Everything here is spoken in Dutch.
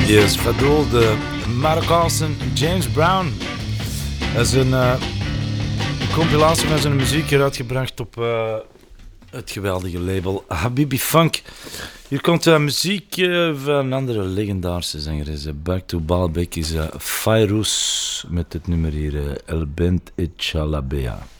Yes, Fadul, de Marokkaanse James Brown. Dat is een compilatie van zijn muziek uitgebracht op het geweldige label Habibi Funk. Hier komt muziek van een andere legendarische zangeres. Back to Baalbek is Fairuz met het nummer hier El Bent Etchalabea.